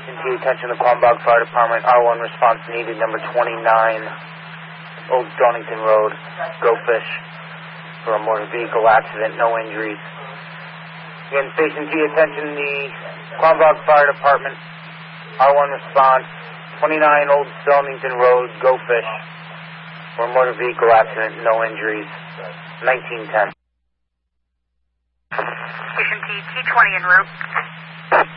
Station T, attention the Quambog Fire Department, R1 response needed, number 29, Old Stonington Road, Go Fish, for a motor vehicle accident, no injuries. Again, Station T, attention the Quambog Fire Department, R1 response, 29 Old Stonington Road, Go Fish, for a motor vehicle accident, no injuries, 1910. Station T, T20 en route.